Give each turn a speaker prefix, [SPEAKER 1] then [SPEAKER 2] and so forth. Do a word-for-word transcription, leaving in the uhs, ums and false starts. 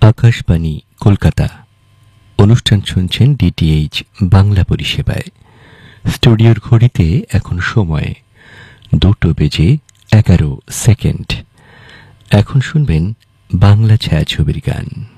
[SPEAKER 1] আকাশবাণী কলকাতা। অনুষ্ঠান শুনছেন ডিটিএইচ বাংলা পরিষেবায়। স্টুডিওর ঘড়িতে এখন সময় দুটো বেজে এগারো সেকেন্ড। এখন শুনবেন বাংলা ছায়াছবির গান।